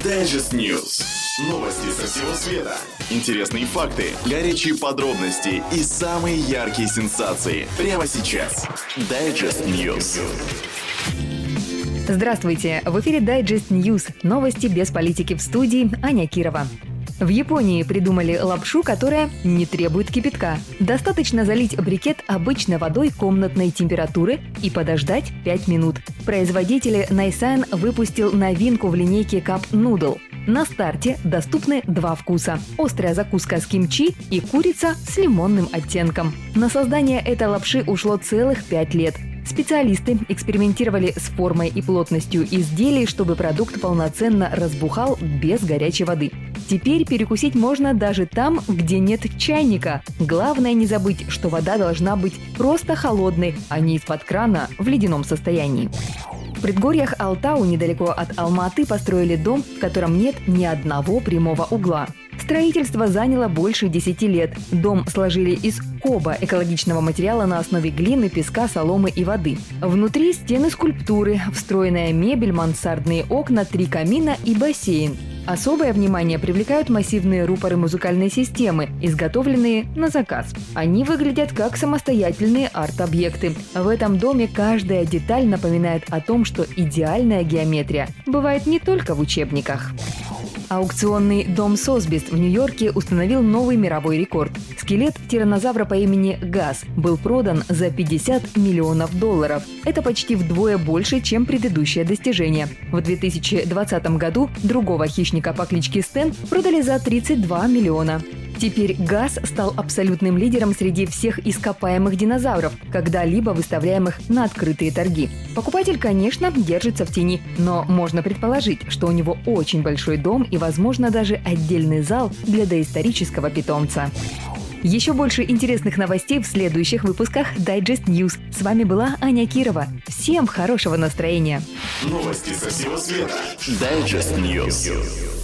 Digest News. Новости со всего света. Интересные факты, горячие подробности и самые яркие сенсации. Прямо сейчас. Digest News. Здравствуйте! В эфире Digest News. Новости без политики, в студии Аня Кирова. В Японии придумали лапшу, которая не требует кипятка. Достаточно залить брикет обычной водой комнатной температуры и подождать 5 минут. Производитель Найсан выпустил новинку в линейке Cup Noodle. На старте доступны два вкуса – острая закуска с кимчи и курица с лимонным оттенком. На создание этой лапши ушло целых 5 лет. Специалисты экспериментировали с формой и плотностью изделий, чтобы продукт полноценно разбухал без горячей воды. Теперь перекусить можно даже там, где нет чайника. Главное не забыть, что вода должна быть просто холодной, а не из-под крана в ледяном состоянии. В предгорьях Алтау, недалеко от Алматы, построили дом, в котором нет ни одного прямого угла. Строительство заняло больше 10 лет. Дом сложили из коба, экологичного материала на основе глины, песка, соломы и воды. Внутри стены скульптуры, встроенная мебель, мансардные окна, 3 камина и бассейн. Особое внимание привлекают массивные рупоры музыкальной системы, изготовленные на заказ. Они выглядят как самостоятельные арт-объекты. В этом доме каждая деталь напоминает о том, что идеальная геометрия бывает не только в учебниках. Аукционный дом Сосбис в Нью-Йорке установил новый мировой рекорд. Скелет тираннозавра по имени Газ был продан за $50 миллионов. Это почти вдвое больше, чем предыдущее достижение. В 2020 году другого хищника по кличке Стэн продали за 32 миллиона. Теперь Газ стал абсолютным лидером среди всех ископаемых динозавров, когда-либо выставляемых на открытые торги. Покупатель, конечно, держится в тени, но можно предположить, что у него очень большой дом и, возможно, даже отдельный зал для доисторического питомца. Еще больше интересных новостей в следующих выпусках Digest News. С вами была Аня Кирова. Всем хорошего настроения! Новости со всего света. Digest News.